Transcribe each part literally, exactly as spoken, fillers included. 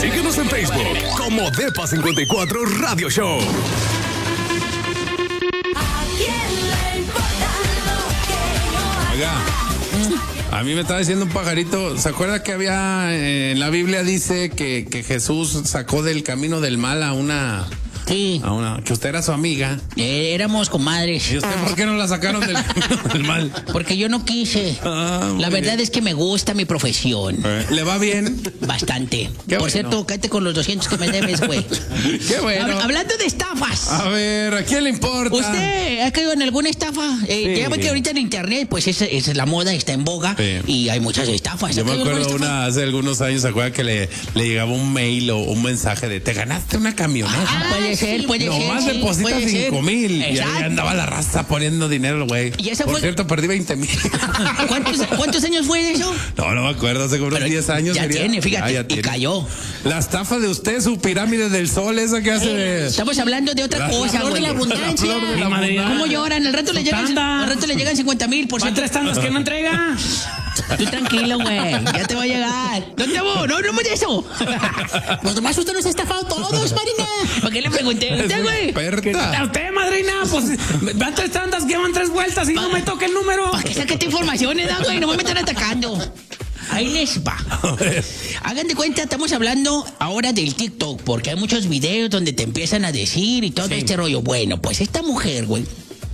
Síguenos en Facebook como Depa cincuenta y cuatro Radio Show. Oiga, a mí me estaba diciendo un pajarito, ¿se acuerda que había, eh, en la Biblia dice que, que Jesús sacó del camino del mal a una... Sí. A una, que usted era su amiga. Eh, éramos comadres. ¿Y usted por qué no la sacaron del camino del mal? Porque yo no quise. Ah, la verdad bien. es que me gusta mi profesión. Eh, ¿Le va bien? Bastante. Qué Por bueno. cierto, cállate con los doscientos que me debes, güey. Qué bueno. Hab- hablando de estafas. A ver, ¿a quién le importa? ¿Usted ha caído en alguna estafa? Eh, Sí. Ya ve que ahorita en internet, pues es, es la moda, está en boga. Sí. Y hay muchas estafas. Yo ¿Ha me caído en acuerdo alguna una, hace algunos años, ¿se acuerda que le, le llegaba un mail o un mensaje de te ganaste una camioneta? Ah, puede ser, puede ser. Nomás sí, deposita puede ser. cinco mil. Y ahí Exacto. andaba la raza poniendo dinero, güey. Y esa Por fue- cierto, perdí veinte mil. ¿Cuántos, ¿Cuántos años fue eso? No, no me acuerdo, hace como unos Pero diez años. ya sería. tiene, fíjate, Ah, ya y tiene. cayó. La estafa de usted, su pirámide del sol, esa que hace de... Estamos hablando de otra La cosa, flor de güey. la abundancia. La flor de la Mi madre. abundancia. ¿Cómo lloran? Al rato le Su llegan, tanda. al rato le llegan cincuenta mil, por Son cierto. tres tandas que no entrega. Tú tranquilo, güey. Ya te va a llegar. ¿Dónde vos? No, no me de eso. Pues nomás usted nos ha estafado todos, Marina. ¿Para qué le pregunté a usted, güey? Experta. A usted, madrina, pues van tres tandas que van tres vueltas y no me toque el número. ¿Para qué saquete informaciones, da, güey? No me están atacando. Ahí les va. A ver. Hagan de cuenta, estamos hablando ahora del TikTok, porque hay muchos videos donde te empiezan a decir y todo este rollo. Bueno, pues esta mujer, güey,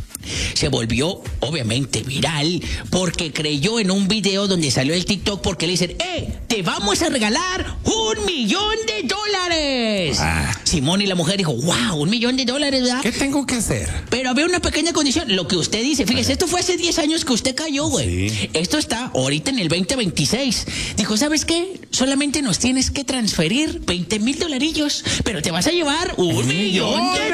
se volvió obviamente viral porque creyó en un video donde salió el TikTok porque le dicen, ¡eh! Te vamos a regalar un millón de dólares. Ah. Simón y la mujer dijo, wow, un millón de dólares, ¿verdad? ¿Qué tengo que hacer? Pero había una pequeña condición, lo que usted dice, fíjese, esto fue hace diez años que usted cayó, güey. Sí. Esto está ahorita en el veinte veintiséis. Dijo, ¿sabes qué? Solamente nos tienes que transferir veinte mil dolarillos, pero te vas a llevar un millón de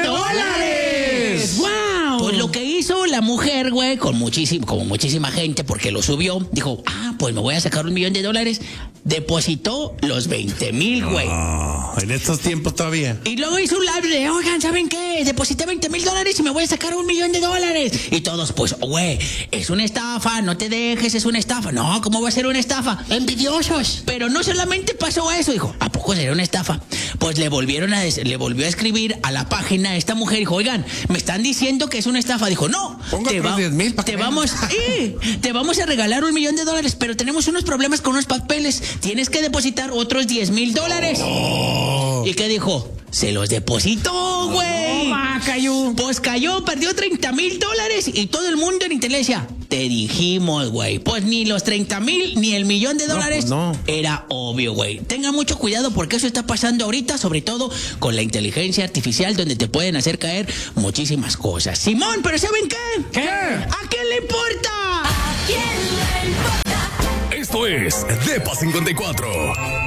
dólares. ¡Wow! Pues lo que hizo la mujer, güey, con muchísimo, como muchísima gente, porque lo subió, dijo, ah, pues me voy a sacar un millón de dólares. Depositó los veinte mil, güey. Oh, en estos tiempos todavía. Y luego hizo un live de, oigan, ¿saben qué? Deposité veinte mil dólares y me voy a sacar un millón de dólares. Y todos, pues, güey, es una estafa, no te dejes, es una estafa. No, ¿cómo va a ser una estafa? Envidiosos. Pero no solamente pasó eso, dijo, ¿a poco será una estafa? Pues le volvieron a, des- le volvió a escribir a la página a esta mujer, dijo, oigan, me están diciendo que es una estafa. Dijo, no, Ponga te, otros diez mil pa' te que vamos, ¡eh! te vamos a regalar un millón de dólares, pero tenemos unos problemas con unos papeles. Tienes que depositar otros diez mil dólares. ¿Y qué dijo? Se los depositó, güey. No, va, cayó. Pues cayó, perdió treinta mil dólares y todo el mundo en internet decía, te dijimos, güey. Pues ni los treinta mil ni el millón de dólares. pues no. Era obvio, güey. Tengan mucho cuidado porque eso está pasando ahorita, sobre todo con la inteligencia artificial, donde te pueden hacer caer muchísimas cosas. Simón, ¿pero saben qué? ¿Qué? ¿A quién le importa? Esto es Depa cincuenta y cuatro.